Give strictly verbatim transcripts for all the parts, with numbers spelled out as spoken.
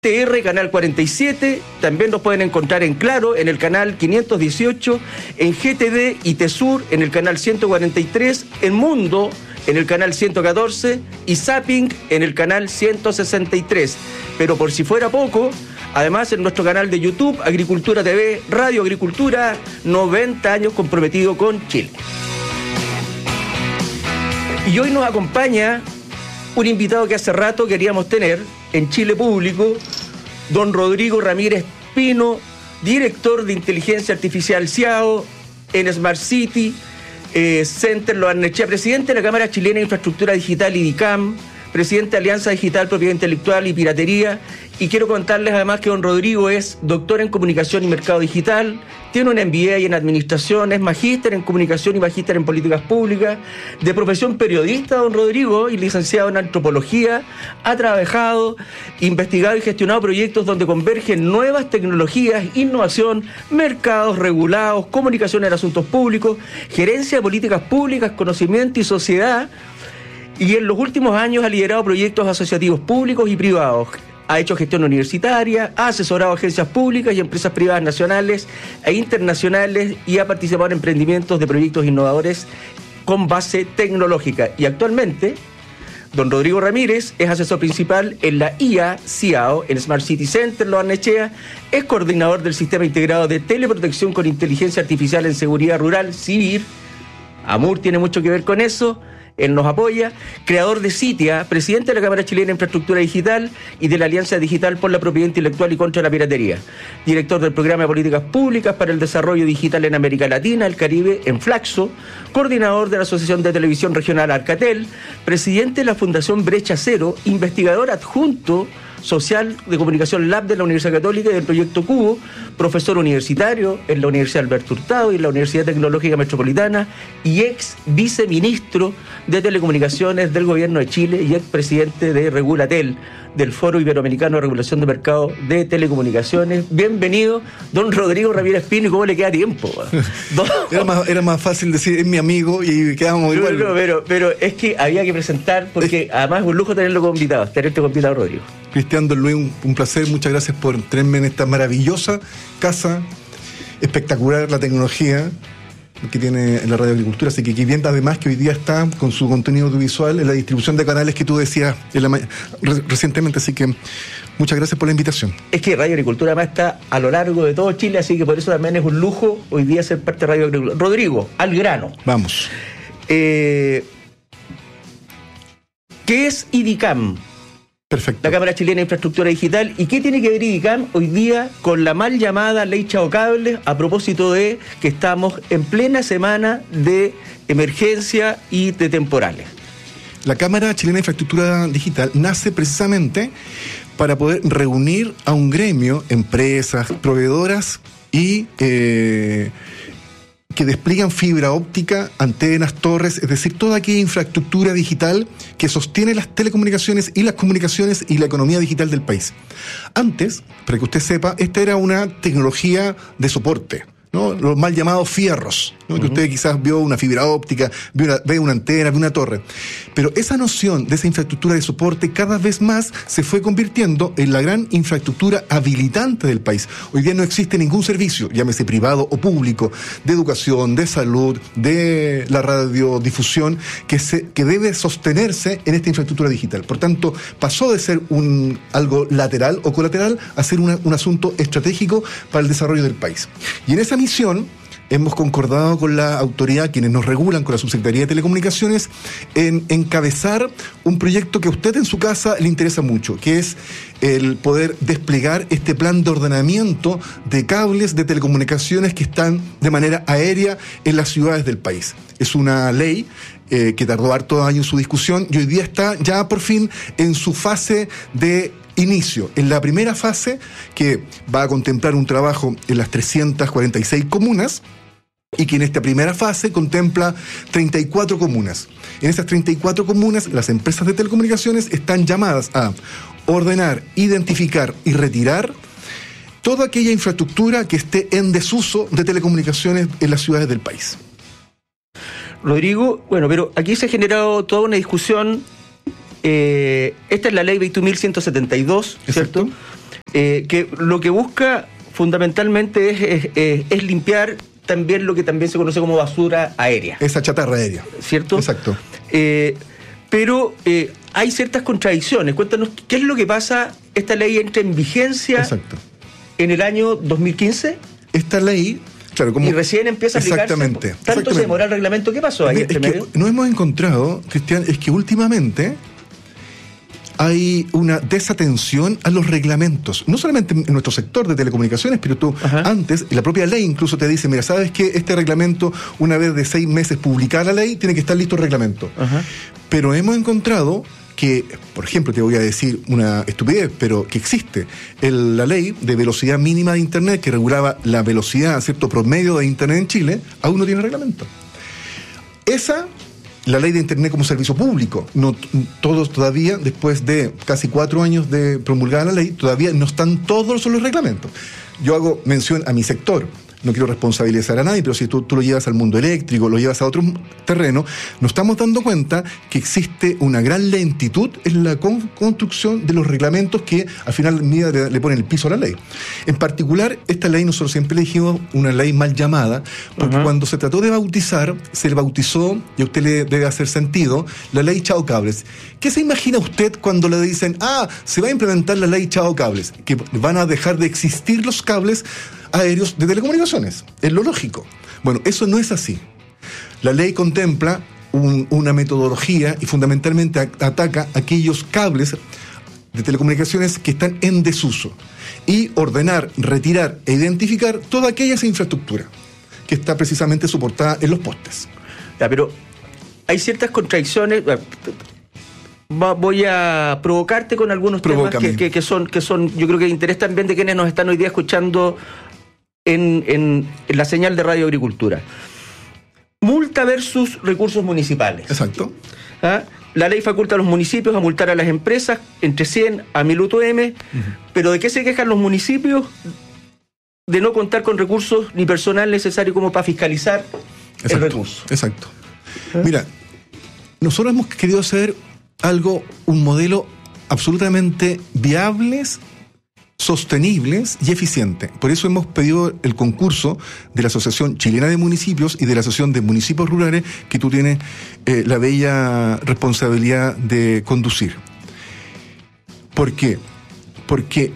T R, canal cuarenta y siete, también nos pueden encontrar en Claro, en el canal quinientos dieciocho, en G T D y Tesur, en el canal ciento cuarenta y tres, en Mundo, en el canal ciento catorce, y Zapping, en el canal ciento sesenta y tres. Pero por si fuera poco, además en nuestro canal de YouTube, Agricultura T V, Radio Agricultura, noventa años comprometido con Chile. Y hoy nos acompaña un invitado que hace rato queríamos tener en Chile Público, don Rodrigo Ramírez Pino, director de Inteligencia Artificial C I A O en Smart City eh, Center Lo Barnechea, presidente de la Cámara Chilena de Infraestructura Digital y DICAM, presidente de Alianza Digital, Propiedad Intelectual y Piratería. Y quiero contarles además que don Rodrigo es doctor en Comunicación y Mercado Digital, tiene un M B A en Administración, es magíster en Comunicación y magíster en Políticas Públicas, de profesión periodista don Rodrigo y licenciado en Antropología, ha trabajado, investigado y gestionado proyectos donde convergen nuevas tecnologías, innovación, mercados regulados, comunicación en asuntos públicos, gerencia de políticas públicas, conocimiento y sociedad, y en los últimos años ha liderado proyectos asociativos públicos y privados. Ha hecho gestión universitaria, ha asesorado a agencias públicas y empresas privadas nacionales e internacionales y ha participado en emprendimientos de proyectos innovadores con base tecnológica. Y actualmente, don Rodrigo Ramírez es asesor principal en la I A C I A O, en Smart City Center Lo Barnechea, es coordinador del Sistema Integrado de Teleprotección con Inteligencia Artificial en Seguridad Rural, CIVIR. Amur tiene mucho que ver con eso. Él nos apoya, creador de Citia, presidente de la Cámara Chilena de Infraestructura Digital y de la Alianza Digital por la Propiedad Intelectual y contra la Piratería, director del Programa de Políticas Públicas para el Desarrollo Digital en América Latina, el Caribe, en Flaxo, coordinador de la Asociación de Televisión Regional Arcatel, presidente de la Fundación Brecha Cero, investigador adjunto social de Comunicación Lab de la Universidad Católica y del Proyecto Cubo, profesor universitario en la Universidad Alberto Hurtado y en la Universidad Tecnológica Metropolitana y ex viceministro de Telecomunicaciones del Gobierno de Chile y ex presidente de Regulatel, del Foro Iberoamericano de Regulación de Mercado de Telecomunicaciones. Bienvenido, don Rodrigo Ramírez Pino. ¿Y cómo le queda tiempo? era, más, era más fácil decir, es mi amigo, y quedamos igual. No, no, pero, pero es que había que presentar, porque es... además es un lujo tenerlo como invitado, tenerte como invitado, Rodrigo. Cristian Don Luis, un, un placer, muchas gracias por tenerme en esta maravillosa casa, espectacular la tecnología que tiene en la Radio Agricultura, así que bien, además que hoy día está con su contenido audiovisual en la distribución de canales que tú decías en la, re, recientemente, así que muchas gracias por la invitación. Es que Radio Agricultura además está a lo largo de todo Chile, así que por eso también es un lujo hoy día ser parte de Radio Agricultura. Rodrigo, al grano. Vamos. Eh, ¿Qué es IDICAM? Perfecto. La Cámara Chilena de Infraestructura Digital. ¿Y qué tiene que ver IDICAM hoy día con la mal llamada Ley Chao Cables, a propósito de que estamos en plena semana de emergencia y de temporales? La Cámara Chilena de Infraestructura Digital nace precisamente para poder reunir a un gremio, empresas, proveedoras y eh, que despliegan fibra óptica, antenas, torres, es decir, toda aquella infraestructura digital que sostiene las telecomunicaciones y las comunicaciones y la economía digital del país. Antes, para que usted sepa, esta era una tecnología de soporte, ¿no? Los mal llamados fierros, ¿no? Uh-huh. Que usted quizás vio una fibra óptica, ve una, ve una antena, ve una torre. Pero esa noción de esa infraestructura de soporte cada vez más se fue convirtiendo en la gran infraestructura habilitante del país. Hoy día no existe ningún servicio, llámese privado o público, de educación, de salud, de la radiodifusión, que, se, que debe sostenerse en esta infraestructura digital. Por tanto, pasó de ser un, algo lateral o colateral a ser una, un asunto estratégico para el desarrollo del país. Y en esa misión hemos concordado con la autoridad, quienes nos regulan, con la Subsecretaría de Telecomunicaciones, en encabezar un proyecto que a usted en su casa le interesa mucho, que es el poder desplegar este plan de ordenamiento de cables de telecomunicaciones que están de manera aérea en las ciudades del país. Es una ley eh, que tardó harto años en su discusión y hoy día está ya por fin en su fase de inicio, en la primera fase, que va a contemplar un trabajo en las trescientas cuarenta y seis comunas, y que en esta primera fase contempla treinta y cuatro comunas. En esas treinta y cuatro comunas, las empresas de telecomunicaciones están llamadas a ordenar, identificar y retirar toda aquella infraestructura que esté en desuso de telecomunicaciones en las ciudades del país. Rodrigo, bueno, pero aquí se ha generado toda una discusión. Eh, esta es la ley veintiún mil ciento setenta y dos, ¿cierto? eh, que lo que busca fundamentalmente es, es, es, es limpiar también lo que también se conoce como basura aérea. Esa chatarra aérea. ¿Cierto? Exacto. Eh, pero eh, hay ciertas contradicciones. Cuéntanos, ¿qué es lo que pasa? Esta ley entra en vigencia Exacto. en el año dos mil quince. Esta ley, claro, como... Y recién empieza a aplicarse. Exactamente. ¿Tanto exactamente. se demora el reglamento? ¿Qué pasó ahí? Mira, es que nos hemos encontrado, Cristian, es que últimamente hay una desatención a los reglamentos, no solamente en nuestro sector de telecomunicaciones, pero tú Ajá. antes, la propia ley incluso te dice, mira, ¿sabes qué? Este reglamento, una vez de seis meses publicada la ley, tiene que estar listo el reglamento. Ajá. Pero hemos encontrado que, por ejemplo, te voy a decir una estupidez, pero que existe el, la ley de velocidad mínima de Internet que regulaba la velocidad, cierto promedio de Internet en Chile, aún no tiene reglamento. Esa... La ley de Internet como servicio público, no todos todavía, después de casi cuatro años de promulgada la ley, todavía no están todos los reglamentos. Yo hago mención a mi sector, no quiero responsabilizar a nadie, pero si tú, tú lo llevas al mundo eléctrico, lo llevas a otro terreno, nos estamos dando cuenta que existe una gran lentitud en la con, construcción de los reglamentos que al final le, le ponen el piso a la ley. En particular, esta ley nosotros siempre le dijimos una ley mal llamada, porque uh-huh. cuando se trató de bautizar, se le bautizó, y a usted le debe hacer sentido, la ley Chao Cables. ¿Qué se imagina usted cuando le dicen, ah, se va a implementar la ley Chao Cables? Que van a dejar de existir los cables aéreos de telecomunicaciones. Es lo lógico. Bueno, eso no es así. La ley contempla un, una metodología y fundamentalmente a, ataca aquellos cables de telecomunicaciones que están en desuso y ordenar, retirar e identificar toda aquella infraestructura que está precisamente soportada en los postes. Ya, pero hay ciertas contradicciones. Voy a provocarte con algunos Provócame. temas que, que, que, son, que son, yo creo que de interés también de quienes nos están hoy día escuchando en, en, en la señal de Radio Agricultura. Multa versus recursos municipales. Exacto. ¿Ah? La ley faculta a los municipios a multar a las empresas entre cien a mil U T M, uh-huh. pero ¿de qué se quejan los municipios? De no contar con recursos ni personal necesario como para fiscalizar exacto, el recurso. Exacto. ¿Ah? Mira, nosotros hemos querido hacer algo, un modelo absolutamente viables, sostenibles y eficiente. Por eso hemos pedido el concurso de la Asociación Chilena de Municipios y de la Asociación de Municipios Rurales que tú tienes eh, la bella responsabilidad de conducir. ¿Por qué? Porque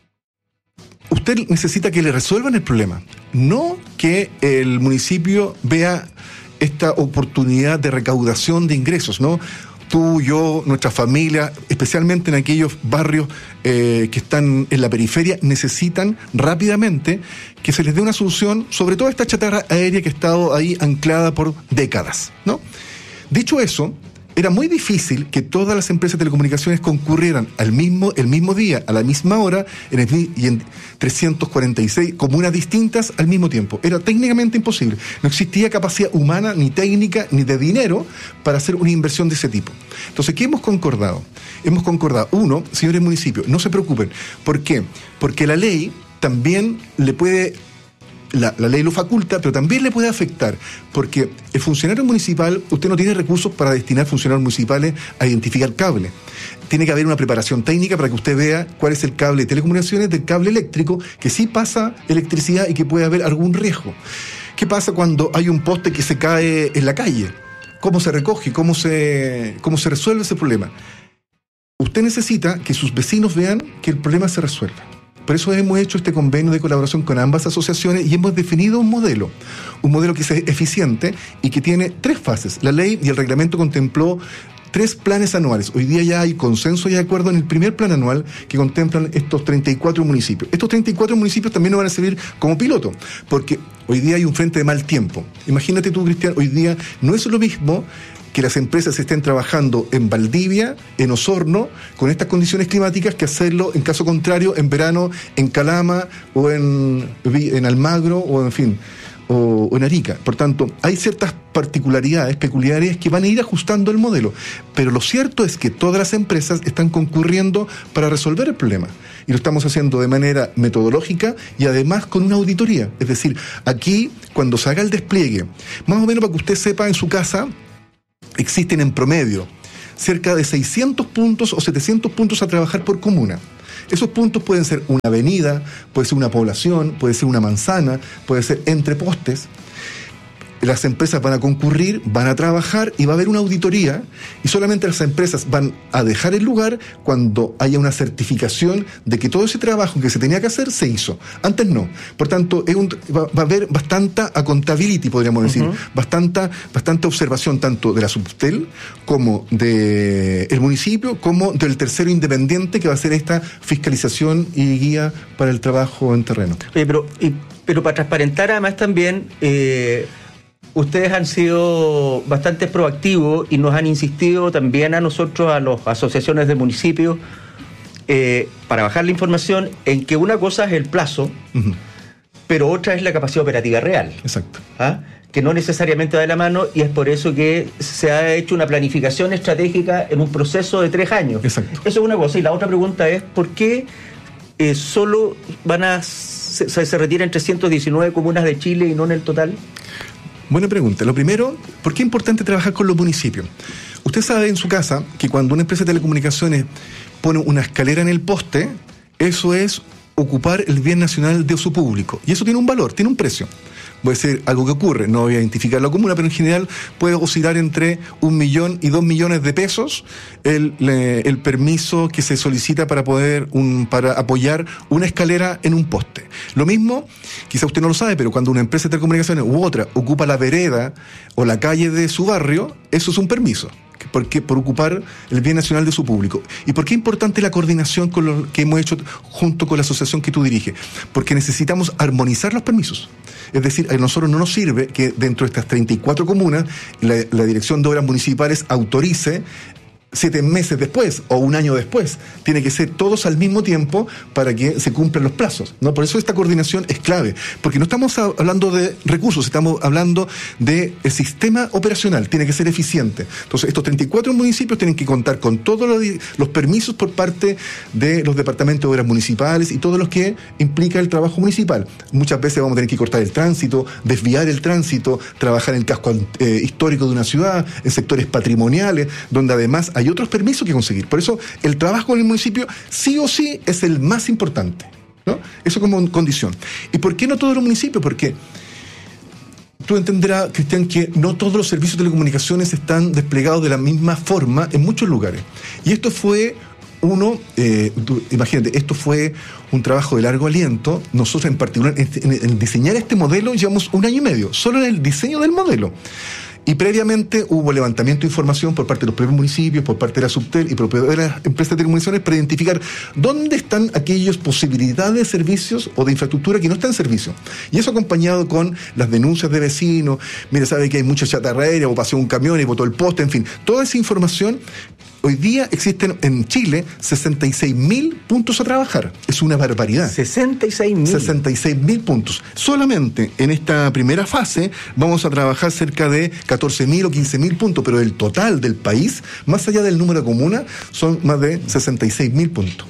usted necesita que le resuelvan el problema, no que el municipio vea esta oportunidad de recaudación de ingresos, ¿no? Tú, yo, nuestra familia, especialmente en aquellos barrios eh, que están en la periferia, necesitan rápidamente que se les dé una solución sobre toda esta chatarra aérea que ha estado ahí anclada por décadas, ¿no? Dicho eso, era muy difícil que todas las empresas de telecomunicaciones concurrieran al mismo, el mismo día, a la misma hora, en el, y en trescientas cuarenta y seis comunas distintas al mismo tiempo. Era técnicamente imposible. No existía capacidad humana, ni técnica, ni de dinero para hacer una inversión de ese tipo. Entonces, ¿qué hemos concordado? Hemos concordado, uno, señores municipios, no se preocupen. ¿Por qué? Porque la ley también le puede... La, la ley lo faculta, pero también le puede afectar, porque el funcionario municipal, usted no tiene recursos para destinar funcionarios municipales a identificar cable. Tiene que haber una preparación técnica para que usted vea cuál es el cable de telecomunicaciones del cable eléctrico, que sí pasa electricidad y que puede haber algún riesgo. ¿Qué pasa cuando hay un poste que se cae en la calle? ¿Cómo se recoge? ¿Cómo se, cómo se resuelve ese problema? Usted necesita que sus vecinos vean que el problema se resuelva. Por eso hemos hecho este convenio de colaboración con ambas asociaciones y hemos definido un modelo, un modelo que es eficiente y que tiene tres fases. La ley y el reglamento contempló tres planes anuales. Hoy día ya hay consenso y acuerdo en el primer plan anual que contemplan estos treinta y cuatro municipios. Estos treinta y cuatro municipios también nos van a servir como piloto, porque hoy día hay un frente de mal tiempo. Imagínate tú, Cristian, hoy día no es lo mismo que las empresas estén trabajando en Valdivia, en Osorno, con estas condiciones climáticas, que hacerlo, en caso contrario, en verano, en Calama, o en, en Almagro, o en fin, o, o en Arica. Por tanto, hay ciertas particularidades, peculiaridades que van a ir ajustando el modelo. Pero lo cierto es que todas las empresas están concurriendo para resolver el problema. Y lo estamos haciendo de manera metodológica y además con una auditoría. Es decir, aquí, cuando se haga el despliegue, más o menos para que usted sepa en su casa, existen en promedio cerca de seiscientos puntos o setecientos puntos a trabajar por comuna. Esos puntos pueden ser una avenida, puede ser una población, puede ser una manzana, puede ser entre postes. Las empresas van a concurrir, van a trabajar y va a haber una auditoría, y solamente las empresas van a dejar el lugar cuando haya una certificación de que todo ese trabajo que se tenía que hacer se hizo. Antes no. Por tanto, es un, va, va a haber bastante accountability, podríamos decir, uh-huh. bastante, bastante observación tanto de la Subtel como del municipio, como del tercero independiente que va a hacer esta fiscalización y guía para el trabajo en terreno. Oye, pero, y, pero para transparentar además también... Eh... Ustedes han sido bastante proactivos y nos han insistido también a nosotros, a las asociaciones de municipios, eh, para bajar la información, en que una cosa es el plazo, uh-huh. pero otra es la capacidad operativa real. Exacto. ¿Ah? Que no necesariamente va de la mano, y es por eso que se ha hecho una planificación estratégica en un proceso de tres años. Exacto. Eso es una cosa. Y la otra pregunta es, ¿por qué eh, solo van a se, se retiran trescientas diecinueve comunas de Chile y no en el total? Buena pregunta. Lo primero, ¿por qué es importante trabajar con los municipios? Usted sabe en su casa que cuando una empresa de telecomunicaciones pone una escalera en el poste, eso es ocupar el bien nacional de uso público. Y eso tiene un valor, tiene un precio. Puede ser algo que ocurre, no voy a identificar la comuna, pero en general puede oscilar entre un millón y dos millones de pesos el, le, el permiso que se solicita para poder un, para apoyar una escalera en un poste. Lo mismo, quizá usted no lo sabe, pero cuando una empresa de telecomunicaciones u otra ocupa la vereda o la calle de su barrio, eso es un permiso. Porque, por ocupar el bien nacional de su público. ¿Y por qué es importante la coordinación con lo que hemos hecho junto con la asociación que tú diriges? Porque necesitamos armonizar los permisos. Es decir, a nosotros no nos sirve que dentro de estas treinta y cuatro comunas la, la Dirección de Obras Municipales autorice siete meses después o un año después. Tiene que ser todos al mismo tiempo para que se cumplan los plazos, ¿no? Por eso esta coordinación es clave, porque no estamos hablando de recursos, estamos hablando del sistema operacional, tiene que ser eficiente. Entonces, estos treinta y cuatro municipios tienen que contar con todos los, los permisos por parte de los departamentos de obras municipales y todos los que implica el trabajo municipal. Muchas veces vamos a tener que cortar el tránsito, desviar el tránsito, trabajar en el casco eh, histórico de una ciudad, en sectores patrimoniales, donde además hay otros permisos que conseguir. Por eso el trabajo con el municipio sí o sí es el más importante, ¿no? Eso como condición. ¿Y por qué no todos los municipios? Porque tú entenderás, Cristian, que no todos los servicios de telecomunicaciones están desplegados de la misma forma en muchos lugares. Y esto fue uno, eh, tú, imagínate, esto fue un trabajo de largo aliento. Nosotros en particular, en, en, en diseñar este modelo, llevamos un año y medio, solo en el diseño del modelo. Y previamente hubo levantamiento de información por parte de los propios municipios, por parte de la Subtel y por parte de las empresas de telecomunicaciones para identificar dónde están aquellas posibilidades de servicios o de infraestructura que no están en servicio. Y eso acompañado con las denuncias de vecinos. Mira, sabe que hay mucha chatarrería, o pasó un camión y botó el poste, en fin. Toda esa información. Hoy día existen en Chile sesenta y seis mil puntos a trabajar. Es una barbaridad. sesenta y seis mil. sesenta y seis mil puntos. Solamente en esta primera fase vamos a trabajar cerca de catorce mil o quince mil puntos, pero el total del país, más allá del número de comunas, son más de sesenta y seis mil puntos.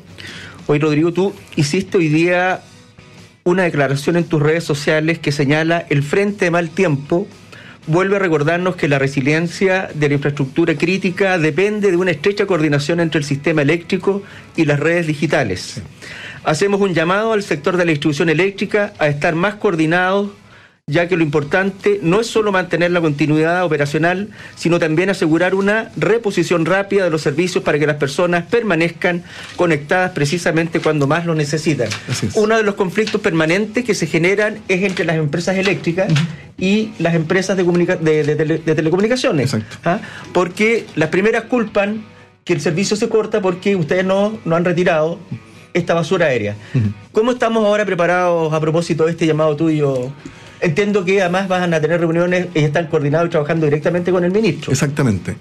Oye, Rodrigo, tú hiciste hoy día una declaración en tus redes sociales que señala el frente de mal tiempo. Vuelve a recordarnos que la resiliencia de la infraestructura crítica depende de una estrecha coordinación entre el sistema eléctrico y las redes digitales. Sí. Hacemos un llamado al sector de la distribución eléctrica a estar más coordinados, ya que lo importante no es solo mantener la continuidad operacional, sino también asegurar una reposición rápida de los servicios para que las personas permanezcan conectadas precisamente cuando más lo necesitan. Uno de los conflictos permanentes que se generan es entre las empresas eléctricas uh-huh. y las empresas de, comunica- de, de, de, de telecomunicaciones. ¿Ah? Porque las primeras culpan que el servicio se corta porque ustedes no, no han retirado esta basura aérea. Uh-huh. ¿Cómo estamos ahora preparados a propósito de este llamado tuyo? Entiendo que además van a tener reuniones y están coordinados y trabajando directamente con el ministro. Exactamente.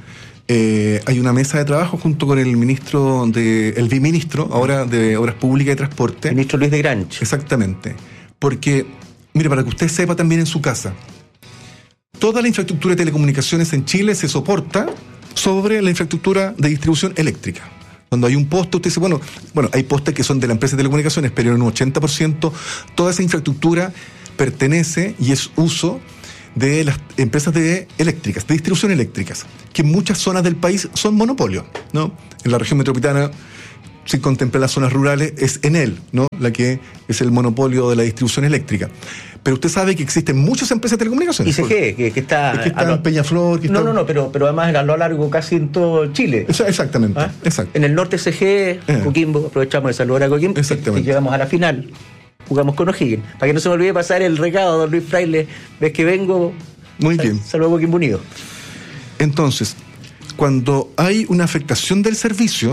Eh, hay una mesa de trabajo junto con el ministro, de, el biministro, ahora de Obras Públicas y Transporte. El ministro Luis de Granch. Exactamente. Porque, mire, para que usted sepa también en su casa, toda la infraestructura de telecomunicaciones en Chile se soporta sobre la infraestructura de distribución eléctrica. Cuando hay un poste, usted dice, bueno, bueno, hay postes que son de la empresa de telecomunicaciones, pero en un ochenta por ciento toda esa infraestructura pertenece y es uso de las empresas de eléctricas, de distribución eléctricas, que en muchas zonas del país son monopolio, ¿no? En la región metropolitana sin contemplar las zonas rurales, es Enel, ¿no? La que es el monopolio de la distribución eléctrica. Pero usted sabe que existen muchas empresas de telecomunicaciones. I C G, que, que está... Es que está en Peñaflor... Que no, está... no, no, pero, pero además a lo largo casi en todo Chile. Eso, exactamente, ¿Ah? exacto. En el norte C G, eh. Coquimbo, aprovechamos de saludar a Coquimbo, exactamente. Y llegamos a la final, jugamos con O'Higgins. Para que no se me olvide pasar el recado, don Luis Fraile, ves que vengo... Muy sal, bien. Saludos a Coquimbo Unido. Entonces, cuando hay una afectación del servicio...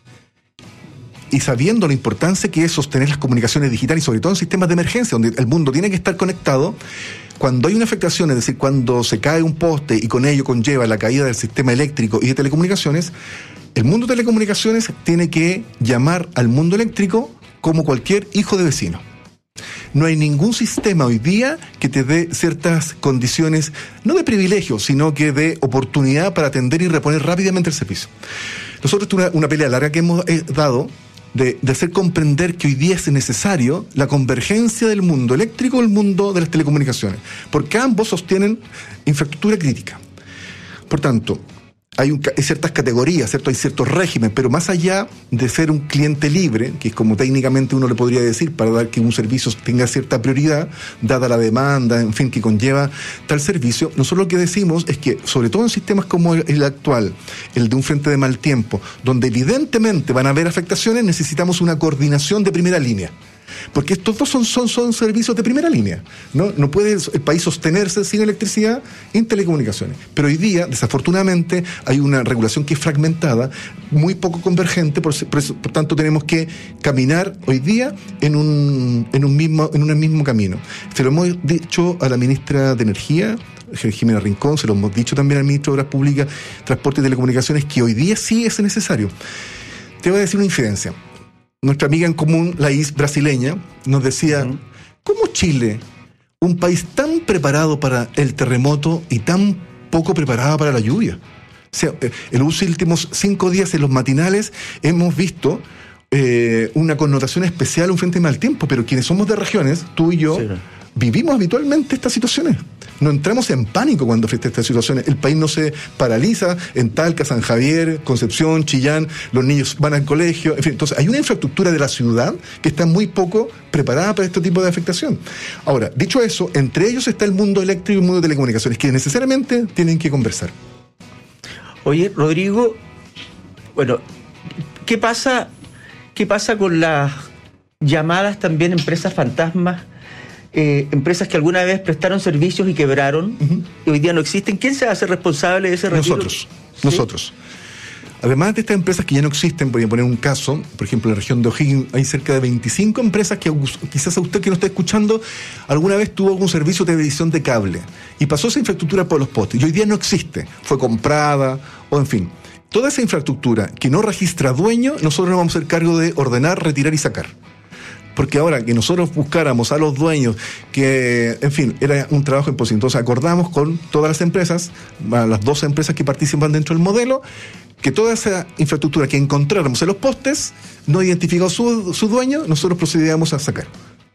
y sabiendo la importancia que es sostener las comunicaciones digitales y sobre todo en sistemas de emergencia, donde el mundo tiene que estar conectado, cuando hay una afectación, es decir, cuando se cae un poste y con ello conlleva la caída del sistema eléctrico y de telecomunicaciones, el mundo de telecomunicaciones tiene que llamar al mundo eléctrico como cualquier hijo de vecino. No hay ningún sistema hoy día que te dé ciertas condiciones, no de privilegio, sino que de oportunidad para atender y reponer rápidamente el servicio. Nosotros tuvimos una, una pelea larga que hemos eh, dado, De, de hacer comprender que hoy día es necesario la convergencia del mundo eléctrico y el mundo de las telecomunicaciones, porque ambos sostienen infraestructura crítica. Por tanto, hay, un, hay ciertas categorías, ¿cierto? Hay ciertos regímenes, pero más allá de ser un cliente libre, que es como técnicamente uno le podría decir, para dar que un servicio tenga cierta prioridad, dada la demanda, en fin, que conlleva tal servicio, nosotros lo que decimos es que, sobre todo en sistemas como el, el actual, el de un frente de mal tiempo, donde evidentemente van a haber afectaciones, necesitamos una coordinación de primera línea. Porque estos dos son, son, son servicios de primera línea, ¿no? No puede el país sostenerse sin electricidad en telecomunicaciones. Pero hoy día, desafortunadamente, hay una regulación que es fragmentada, muy poco convergente, por, por, eso, por tanto tenemos que caminar hoy día en un, en un mismo, en un mismo camino. Se lo hemos dicho a la ministra de Energía, Jimena Rincón, se lo hemos dicho también al ministro de Obras Públicas, Transporte y Telecomunicaciones, que hoy día sí es necesario. Te voy a decir una infidencia. Nuestra amiga en común, la I S brasileña, nos decía, uh-huh. ¿Cómo Chile, un país tan preparado para el terremoto y tan poco preparado para la lluvia? O sea, en los últimos cinco días en los matinales hemos visto eh, una connotación especial, un frente de mal tiempo, pero quienes somos de regiones, tú y yo, sí. Vivimos habitualmente estas situaciones. No entramos en pánico cuando frente a estas situaciones. El país no se paraliza en Talca, San Javier, Concepción, Chillán, los niños van al colegio, en fin. Entonces hay una infraestructura de la ciudad que está muy poco preparada para este tipo de afectación. Ahora, dicho eso, entre ellos está el mundo eléctrico y el mundo de telecomunicaciones, que necesariamente tienen que conversar. Oye, Rodrigo, bueno, ¿qué pasa, qué pasa con las llamadas también empresas fantasmas? Eh, empresas que alguna vez prestaron servicios y quebraron, uh-huh. Y hoy día no existen. ¿Quién se hace responsable de ese retiro? Nosotros, ¿sí? nosotros. Además de estas empresas que ya no existen, voy a poner un caso, por ejemplo, en la región de O'Higgins hay cerca de veinticinco empresas que quizás a usted que no está escuchando alguna vez tuvo algún servicio de televisión de cable y pasó esa infraestructura por los postes y hoy día no existe, fue comprada o en fin. Toda esa infraestructura que no registra dueño, nosotros nos vamos a hacer cargo de ordenar, retirar y sacar. Porque ahora que nosotros buscáramos a los dueños, que, en fin, era un trabajo imposible. Entonces acordamos con todas las empresas, las dos empresas que participan dentro del modelo, que toda esa infraestructura que encontráramos en los postes, no identificado su, su dueño, nosotros procedíamos a sacar.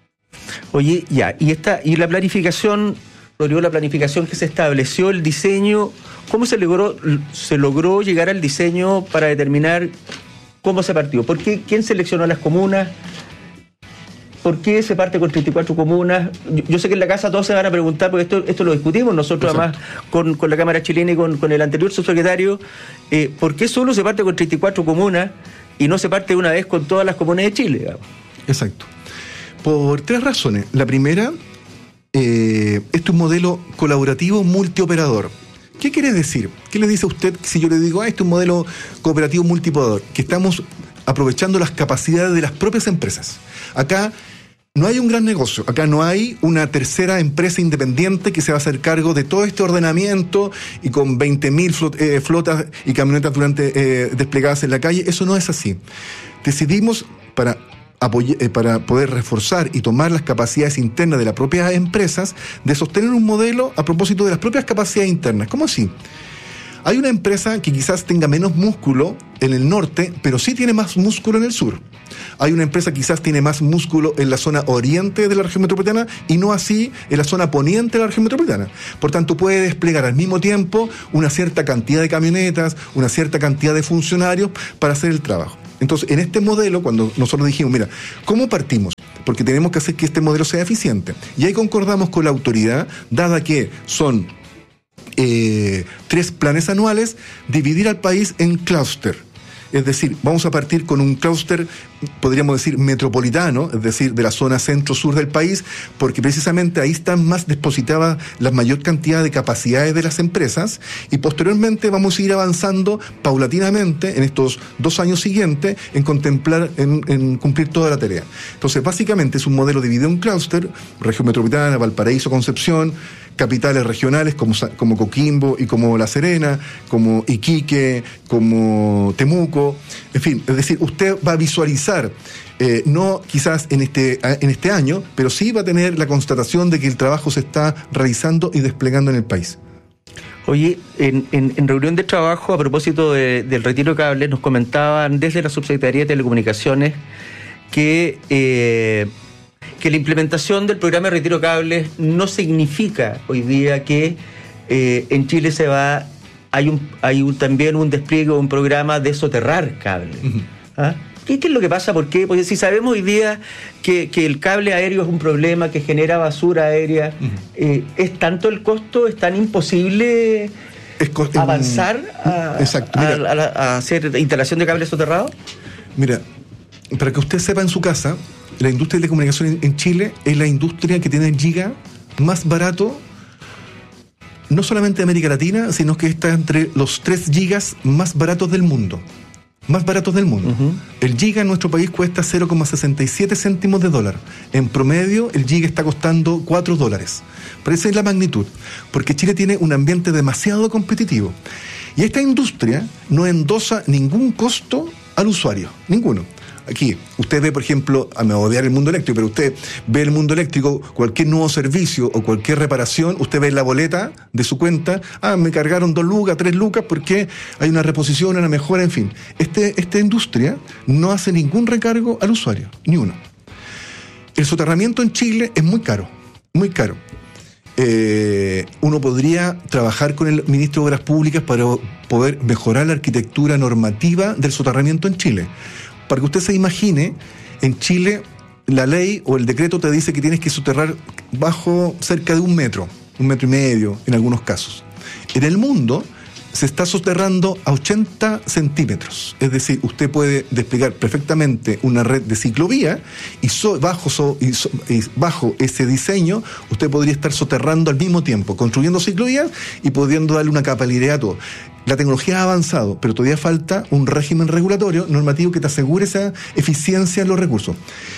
Oye, ya, y esta, y la planificación, Rodrigo, la planificación que se estableció, el diseño, ¿cómo se logró, se logró llegar al diseño para determinar cómo se partió? ¿Por qué? ¿Quién seleccionó las comunas? ¿Por qué se parte con treinta y cuatro comunas? Yo, yo sé que en la casa todos se van a preguntar, porque esto, esto lo discutimos nosotros. Exacto. Además con, con la Cámara Chilena y con, con el anterior subsecretario. Eh, ¿Por qué solo se parte con treinta y cuatro comunas y no se parte una vez con todas las comunas de Chile? Digamos? Exacto. Por tres razones. La primera, eh, este es un modelo colaborativo multioperador. ¿Qué quiere decir? ¿Qué le dice a usted si yo le digo, ah, este es un modelo cooperativo multioperador? Que estamos aprovechando las capacidades de las propias empresas. Acá no hay un gran negocio, acá no hay una tercera empresa independiente que se va a hacer cargo de todo este ordenamiento y con veinte mil flot, eh, flotas y camionetas durante, eh, desplegadas en la calle. Eso no es así. Decidimos para, apoy- eh, para poder reforzar y tomar las capacidades internas de las propias empresas de sostener un modelo a propósito de las propias capacidades internas. ¿Cómo así? Hay una empresa que quizás tenga menos músculo en el norte, pero sí tiene más músculo en el sur. Hay una empresa que quizás tiene más músculo en la zona oriente de la región metropolitana y no así en la zona poniente de la región metropolitana. Por tanto, puede desplegar al mismo tiempo una cierta cantidad de camionetas, una cierta cantidad de funcionarios para hacer el trabajo. Entonces, en este modelo, cuando nosotros dijimos, mira, ¿cómo partimos? Porque tenemos que hacer que este modelo sea eficiente. Y ahí concordamos con la autoridad, dada que son eh, tres planes anuales, dividir al país en clúster. Es decir, vamos a partir con un clúster, podríamos decir, metropolitano, es decir, de la zona centro-sur del país, porque precisamente ahí están más depositadas la mayor cantidad de capacidades de las empresas, y posteriormente vamos a ir avanzando paulatinamente en estos dos años siguientes en contemplar, en, en cumplir toda la tarea. Entonces, básicamente es un modelo dividido en clúster, región metropolitana, Valparaíso, Concepción, capitales regionales como, como Coquimbo y como La Serena, como Iquique, como Temuco, en fin, es decir, usted va a visualizar, eh, no quizás en este, en este año, pero sí va a tener la constatación de que el trabajo se está realizando y desplegando en el país. Oye, en, en, en reunión de trabajo a propósito de, del retiro de cables, nos comentaban desde la Subsecretaría de Telecomunicaciones que... Eh, que la implementación del programa de retiro de cables no significa hoy día que eh, en Chile se va hay un hay un, también un despliegue o un programa de soterrar cables. Uh-huh. ¿Ah? ¿Qué, ¿Qué es lo que pasa? ¿Por qué? Porque si sabemos hoy día que, que el cable aéreo es un problema que genera basura aérea, uh-huh. eh, ¿es tanto el costo, es tan imposible es co- avanzar a, Mira, a, a, a hacer instalación de cables soterrados? Mira, para que usted sepa en su casa, la industria de telecomunicaciones en Chile es la industria que tiene el giga más barato, no solamente de América Latina, sino que está entre los tres gigas más baratos del mundo. Más baratos del mundo. Uh-huh. El giga en nuestro país cuesta cero coma sesenta y siete céntimos de dólar. En promedio, el giga está costando cuatro dólares. Pero esa es la magnitud, porque Chile tiene un ambiente demasiado competitivo. Y esta industria no endosa ningún costo al usuario, ninguno. Aquí, usted ve, por ejemplo, a me odiar el mundo eléctrico, pero usted ve el mundo eléctrico, cualquier nuevo servicio o cualquier reparación, usted ve la boleta de su cuenta, ah, me cargaron dos lucas, tres lucas, porque hay una reposición, una mejora, en fin. Este, esta industria no hace ningún recargo al usuario, ni uno. El soterramiento en Chile es muy caro, muy caro. Eh, uno podría trabajar con el ministro de Obras Públicas para poder mejorar la arquitectura normativa del soterramiento en Chile. Para que usted se imagine, en Chile la ley o el decreto te dice que tienes que soterrar bajo cerca de un metro, un metro y medio en algunos casos. En el mundo se está soterrando a ochenta centímetros, es decir, usted puede desplegar perfectamente una red de ciclovía y, so, bajo, so, y, so, y bajo ese diseño usted podría estar soterrando al mismo tiempo, construyendo ciclovías y pudiendo darle una capilaridad a todo. La tecnología ha avanzado, pero todavía falta un régimen regulatorio normativo que te asegure esa eficiencia en los recursos.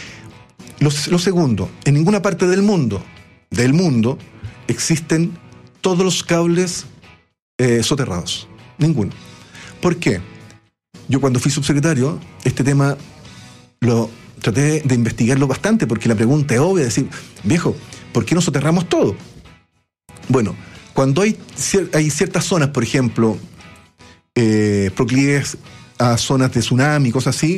Lo, lo segundo, en ninguna parte del mundo, del mundo, existen todos los cables eh, soterrados. Ninguno. ¿Por qué? Yo cuando fui subsecretario, este tema lo traté de investigarlo bastante, porque la pregunta es obvia, decir, viejo, ¿por qué no soterramos todo? Bueno, cuando hay, hay ciertas zonas, por ejemplo, Eh, proclives a zonas de tsunami, cosas así,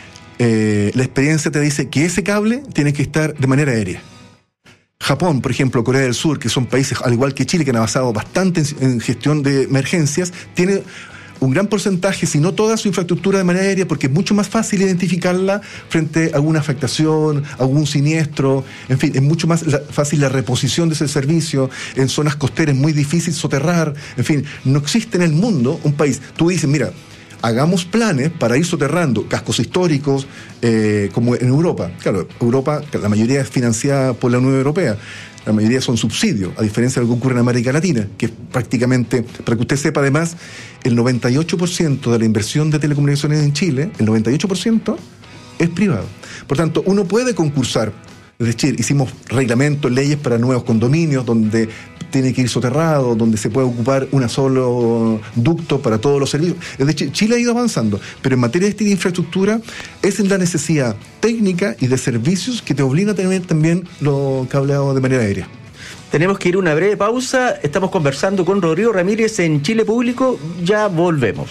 eh, la experiencia te dice que ese cable tiene que estar de manera aérea. Japón, por ejemplo, Corea del Sur, que son países al igual que Chile, que han avanzado bastante en, en gestión de emergencias, tiene un gran porcentaje, si no toda su infraestructura de manera aérea, porque es mucho más fácil identificarla frente a alguna afectación, algún siniestro, en fin, es mucho más la, fácil la reposición de ese servicio. En zonas costeras es muy difícil soterrar, en fin, no existe en el mundo un país. Tú dices, mira, hagamos planes para ir soterrando cascos históricos, eh, como en Europa. Claro, Europa, la mayoría es financiada por la Unión Europea. La mayoría son subsidios, a diferencia de lo que ocurre en América Latina, que prácticamente, para que usted sepa además, el noventa y ocho por ciento de la inversión de telecomunicaciones en Chile, el noventa y ocho por ciento es privado. Por tanto, uno puede concursar, es decir, hicimos reglamentos, leyes para nuevos condominios, donde tiene que ir soterrado, donde se puede ocupar un solo ducto para todos los servicios. Es decir, Chile ha ido avanzando, pero en materia de infraestructura es en la necesidad técnica y de servicios que te obliga a tener también los cableados de manera aérea. Tenemos que ir a una breve pausa. Estamos conversando con Rodrigo Ramírez en Chile Público. Ya volvemos.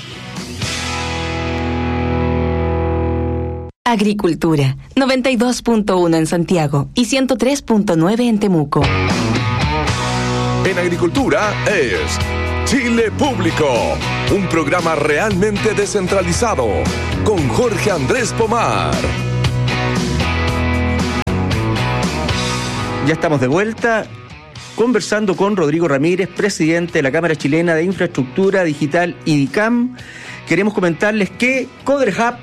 Agricultura, noventa y dos punto uno en Santiago y ciento tres punto nueve en Temuco. En Agricultura es Chile Público, un programa realmente descentralizado, con Jorge Andrés Pomar. Ya estamos de vuelta conversando con Rodrigo Ramírez, presidente de la Cámara Chilena de Infraestructura Digital I D I C A M. Queremos comentarles que CoderHub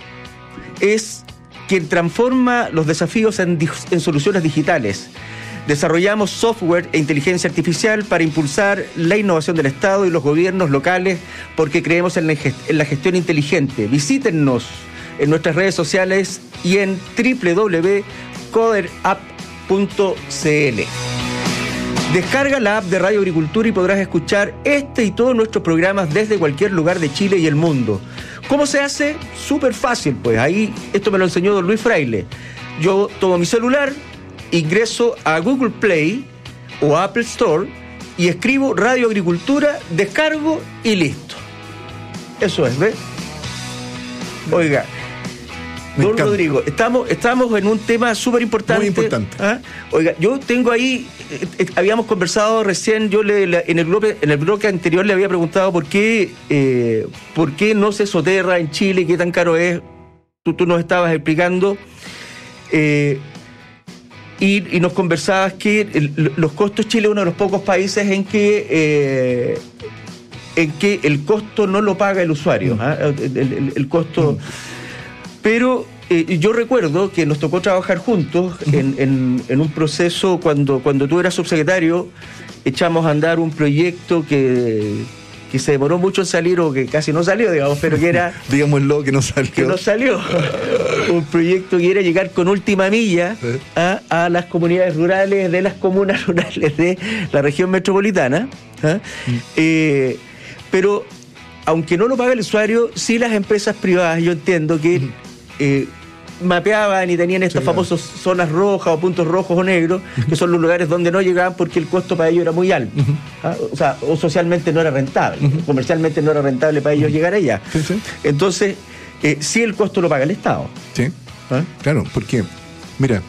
es quien transforma los desafíos en, en soluciones digitales. Desarrollamos software e inteligencia artificial para impulsar la innovación del Estado y los gobiernos locales porque creemos en la, en la gestión inteligente. Visítennos en nuestras redes sociales y en doble u doble u doble u punto coderup punto c l. Descarga la app de Radio Agricultura y podrás escuchar este y todos nuestros programas desde cualquier lugar de Chile y el mundo. ¿Cómo se hace? Súper fácil, pues. Ahí, esto me lo enseñó don Luis Fraile. Yo tomo mi celular, ingreso a Google Play o Apple Store y escribo Radio Agricultura, descargo y listo. Eso es, ¿ves? Oiga, Me don encanta. Rodrigo, estamos, estamos en un tema súper importante. Muy importante. ¿Ah? Oiga, yo tengo ahí, eh, eh, habíamos conversado recién, yo le, le- en, el bloque, en el bloque anterior le había preguntado por qué, eh, por qué no se soterra en Chile, qué tan caro es. Tú, tú nos estabas explicando. Eh, Y, y nos conversabas que el, los costos, Chile es uno de los pocos países en que eh, en que el costo no lo paga el usuario, ¿ah? el, el- el costo. Pero eh, yo recuerdo que nos tocó trabajar juntos en, en- en un proceso cuando, cuando tú eras subsecretario, echamos a andar un proyecto que, que se demoró mucho en salir o que casi no salió, digamos, pero que era... Digámoslo que no salió. que no salió. Un proyecto que era llegar con última milla ¿ah? a las comunidades rurales de las comunas rurales de la región metropolitana. ¿ah? Mm. Eh, pero, aunque no lo paga el usuario, sí las empresas privadas, yo entiendo que eh, mapeaban y tenían estas Sí, claro. famosas zonas rojas o puntos rojos o negros, que son los lugares donde no llegaban porque el costo para ellos era muy alto. ¿ah? O sea, o socialmente no era rentable, comercialmente no era rentable para ellos llegar allá. Sí, sí. Entonces, eh, sí el costo lo paga el Estado. Sí, ¿ah? claro, porque, mira,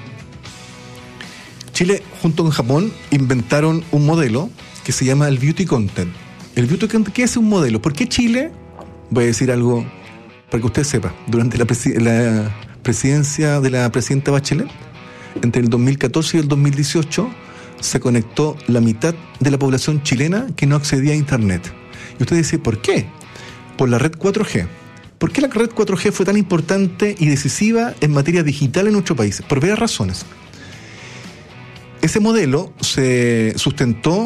Chile junto con Japón inventaron un modelo que se llama el Beauty Content. El Beauty Content, ¿qué es un modelo? ¿Por qué Chile? Voy a decir algo para que usted sepa. Durante la, presi- la presidencia de la presidenta Bachelet, entre el dos mil catorce y el dos mil dieciocho, se conectó la mitad de la población chilena que no accedía a Internet. Y usted dice, ¿por qué? Por la red cuatro G. ¿Por qué la red cuatro G fue tan importante y decisiva en materia digital en nuestro país? Por varias razones. Ese modelo se sustentó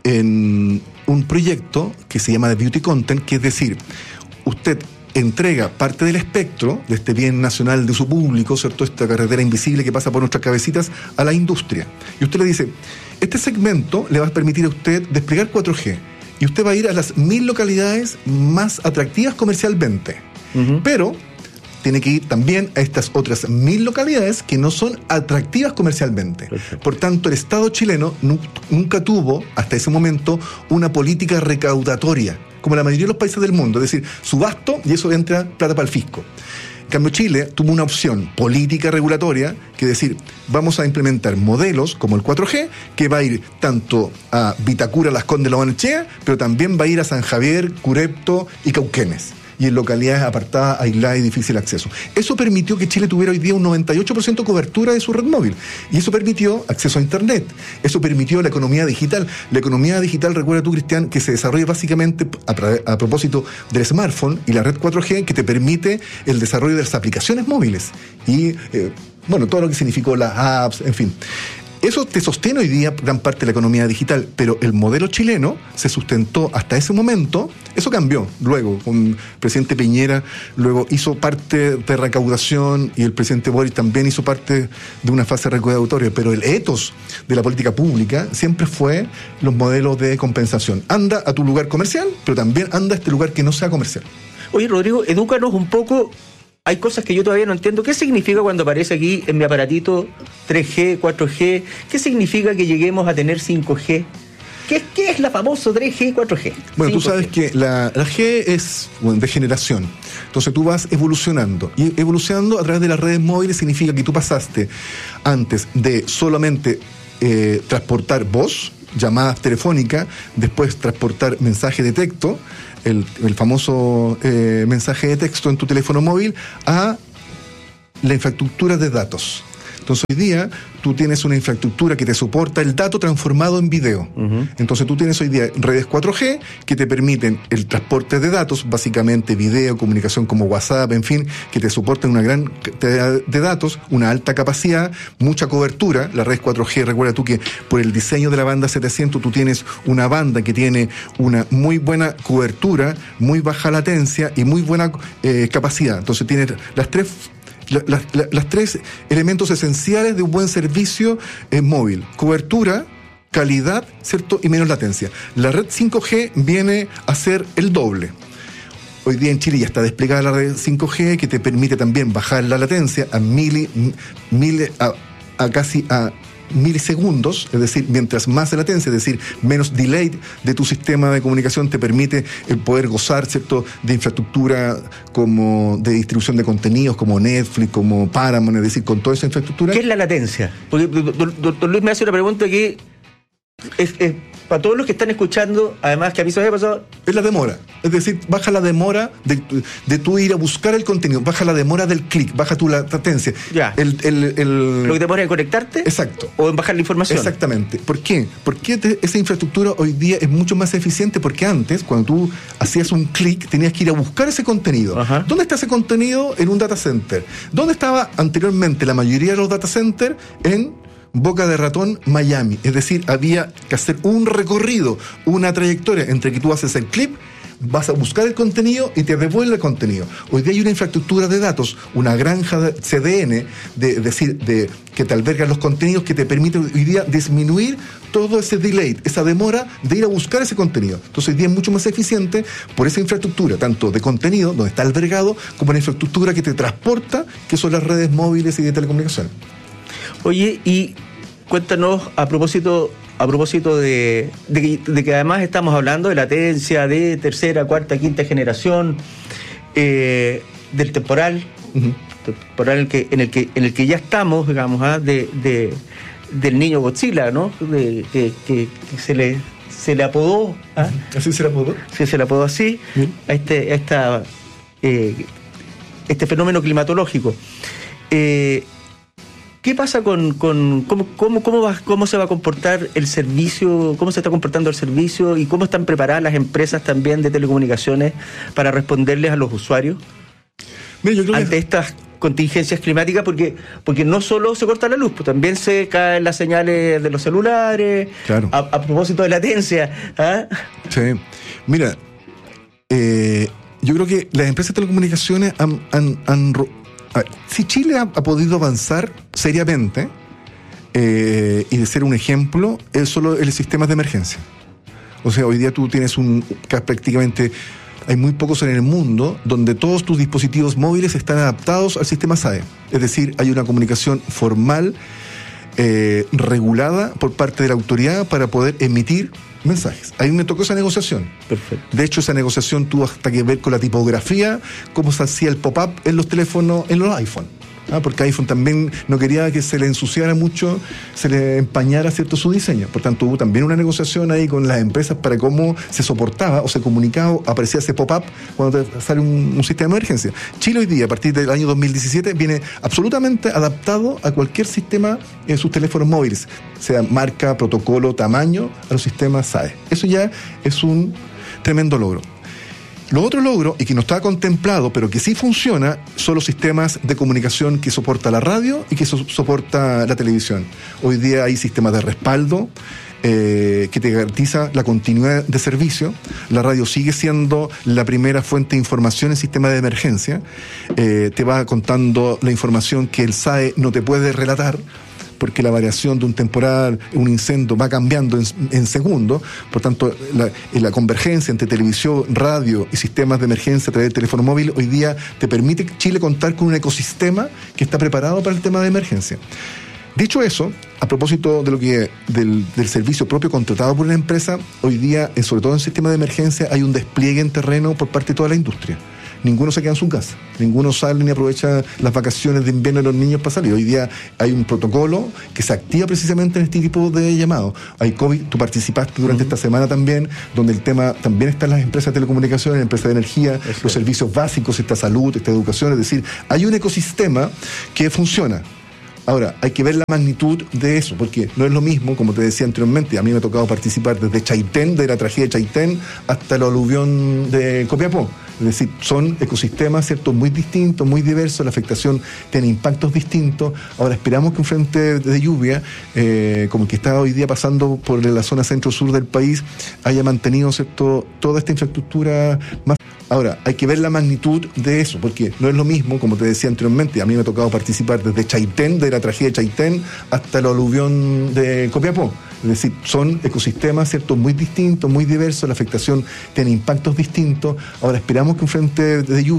en un proyecto que se llama The Beauty Content, que es decir, usted entrega parte del espectro de este bien nacional de su público, ¿cierto? Esta carretera invisible que pasa por nuestras cabecitas, a la industria. Y usted le dice, este segmento le va a permitir a usted desplegar cuatro G y usted va a ir a las mil localidades más atractivas comercialmente. Uh-huh. Pero tiene que ir también a estas otras mil localidades que no son atractivas comercialmente. Perfecto. Por tanto, el Estado chileno nu- nunca tuvo, hasta ese momento, una política recaudatoria, como la mayoría de los países del mundo, es decir, subasto y eso entra plata para el fisco. En cambio, Chile tuvo una opción política regulatoria, que es decir, vamos a implementar modelos como el cuatro G, que va a ir tanto a Vitacura, Las Condes, La Barnechea, pero también va a ir a San Javier, Curepto y Cauquenes, y en localidades apartadas, aisladas y difícil acceso. Eso permitió que Chile tuviera hoy día un noventa y ocho por ciento de cobertura de su red móvil. Y eso permitió acceso a Internet. Eso permitió la economía digital. La economía digital, recuerda tú, Cristian, que se desarrolla básicamente a, pra- a propósito del smartphone y la red cuatro G, que te permite el desarrollo de las aplicaciones móviles. Y, eh, bueno, todo lo que significó las apps, en fin. Eso te sostiene hoy día gran parte de la economía digital, pero el modelo chileno se sustentó hasta ese momento. Eso cambió luego, con el presidente Piñera, luego hizo parte de recaudación y el presidente Boris también hizo parte de una fase recaudatoria, pero el ethos de la política pública siempre fue los modelos de compensación. Anda a tu lugar comercial, pero también anda a este lugar que no sea comercial. Oye, Rodrigo, edúcanos un poco. Hay cosas que yo todavía no entiendo. ¿Qué significa cuando aparece aquí en mi aparatito tres G, cuatro G? ¿Qué significa que lleguemos a tener cinco G? ¿Qué, qué es la famosa tres G y cuatro G? Bueno, tú cinco G. sabes que la, la G es, bueno, de generación. Entonces tú vas evolucionando. Y evolucionando a través de las redes móviles significa que tú pasaste antes de solamente eh, transportar voz llamadas telefónicas, después transportar mensaje de texto, el, el famoso eh, mensaje de texto en tu teléfono móvil, a la infraestructura de datos. Entonces hoy día tú tienes una infraestructura que te soporta el dato transformado en video. Uh-huh. Entonces tú tienes hoy día redes cuatro G que te permiten el transporte de datos, básicamente video, comunicación como WhatsApp, en fin, que te soportan una gran cantidad de datos, una alta capacidad, mucha cobertura. La red cuatro G, recuerda tú que por el diseño de la banda setecientos tú tienes una banda que tiene una muy buena cobertura, muy baja latencia y muy buena eh, capacidad. Entonces tienes las tres Las, las, las tres elementos esenciales de un buen servicio eh, móvil: cobertura, calidad, ¿cierto? Y menos latencia. La red cinco G viene a ser el doble. Hoy día en Chile ya está desplegada la red cinco G, que te permite también bajar la latencia a mili, mili a, a casi a milisegundos, es decir, mientras más latencia, es decir, menos delay de tu sistema de comunicación, te permite eh, poder gozar, ¿cierto?, de infraestructura como de distribución de contenidos, como Netflix, como Paramount, es decir, con toda esa infraestructura. ¿Qué es la latencia? Porque doctor Luis me hace una pregunta que es, es para todos los que están escuchando, además que a mí se me ha pasado. Es la demora, es decir, baja la demora de, de tú ir a buscar el contenido, baja la demora del clic, baja tu latencia. Ya. El, el, el... ¿Lo que te demora en conectarte? Exacto. ¿O en bajar la información? Exactamente. ¿Por qué? Porque te, esa infraestructura hoy día es mucho más eficiente, porque antes, cuando tú hacías un clic, tenías que ir a buscar ese contenido. Ajá. ¿Dónde está ese contenido? En un data center. ¿Dónde estaba anteriormente la mayoría de los data centers? En Boca de Ratón, Miami. Es decir, había que hacer un recorrido, una trayectoria entre que tú haces el clip, vas a buscar el contenido y te devuelve el contenido. Hoy día hay una infraestructura de datos, una granja de C D N, de, es decir, de, que te alberga los contenidos, que te permite hoy día disminuir todo ese delay, esa demora de ir a buscar ese contenido. Entonces hoy día es mucho más eficiente por esa infraestructura, tanto de contenido, donde está albergado, como la infraestructura que te transporta, que son las redes móviles y de telecomunicaciones. Oye, y cuéntanos a propósito a propósito de, de, de que además estamos hablando de latencia de tercera, cuarta, quinta generación, eh, del temporal, uh-huh. temporal en el que en el que en el que ya estamos, digamos, ¿ah? de, de del niño Godzilla, ¿no? De, que, que, que se le se le apodó, ¿ah? ¿Así se le apodó? Sí, se le apodó así, uh-huh. a este a esta eh, este fenómeno climatológico. Eh, ¿Qué pasa con, con cómo, cómo, cómo, va, cómo se va a comportar el servicio, cómo se está comportando el servicio y cómo están preparadas las empresas también de telecomunicaciones para responderles a los usuarios Mira, yo creo ante que... estas contingencias climáticas? Porque, porque no solo se corta la luz, pues también se caen las señales de los celulares. Claro. A, a propósito de latencia. ¿Ah? Sí. Mira, eh, yo creo que las empresas de telecomunicaciones han... han, han ver, si Chile ha, ha podido avanzar seriamente eh, y de ser un ejemplo, es solo el sistema de emergencia. O sea, hoy día tú tienes un... prácticamente hay muy pocos en el mundo donde todos tus dispositivos móviles están adaptados al sistema S A E. Es decir, hay una comunicación formal, eh, regulada por parte de la autoridad para poder emitir mensajes. Ahí me tocó esa negociación. Perfecto. De hecho, esa negociación tuvo hasta que ver con la tipografía, cómo se hacía el pop-up en los teléfonos, en los iPhone. ¿Ah? Porque iPhone también no quería que se le ensuciara mucho, se le empañara, ¿cierto?, su diseño. Por tanto, hubo también una negociación ahí con las empresas para cómo se soportaba o se comunicaba, aparecía ese pop-up cuando te sale un, un sistema de emergencia. Chile hoy día, a partir del año dos mil diecisiete, viene absolutamente adaptado a cualquier sistema en sus teléfonos móviles, sea marca, protocolo, tamaño, a los sistemas S A E. Eso ya es un tremendo logro. Lo otro logro, y que no está contemplado, pero que sí funciona, son los sistemas de comunicación que soporta la radio y que so- soporta la televisión. Hoy día hay sistemas de respaldo eh, que te garantiza la continuidad de servicio. La radio sigue siendo la primera fuente de información en sistemas de emergencia. Eh, te va contando la información que el S A E no te puede relatar, porque la variación de un temporal, un incendio, va cambiando en, en segundos. Por tanto, la, la convergencia entre televisión, radio y sistemas de emergencia a través del teléfono móvil hoy día te permite Chile contar con un ecosistema que está preparado para el tema de emergencia. Dicho eso, a propósito de lo que del, del servicio propio contratado por una empresa, hoy día, sobre todo en sistemas de emergencia, hay un despliegue en terreno por parte de toda la industria. ninguno se queda en su casa, ninguno sale ni aprovecha las vacaciones de invierno de los niños para salir. Hoy día hay un protocolo que se activa precisamente en este tipo de llamados. Hay COVID, tú participaste durante uh-huh. esta semana también, donde el tema también está en las empresas de telecomunicaciones, en empresas de energía, es los cierto. Servicios básicos, esta salud, esta educación, es decir, hay un ecosistema que funciona. Ahora, hay que ver la magnitud de eso, porque no es lo mismo, como te decía anteriormente, a mí me ha tocado participar desde Chaitén, de la tragedia de Chaitén, hasta el aluvión de Copiapó. Es decir, son ecosistemas, ¿cierto?, muy distintos, muy diversos, la afectación tiene impactos distintos. Ahora, esperamos que un frente de lluvia, eh, como el que está hoy día pasando por la zona centro-sur del país, haya mantenido, ¿cierto?, toda esta infraestructura más. Ahora, hay que ver la magnitud de eso, porque no es lo mismo, como te decía anteriormente, a mí me ha tocado participar desde Chaitén, de la tragedia de Chaitén, hasta el aluvión de Copiapó. Es decir, son ecosistemas, ¿cierto?, muy distintos, muy diversos, la afectación tiene impactos distintos. Ahora, esperamos que un frente de lluvia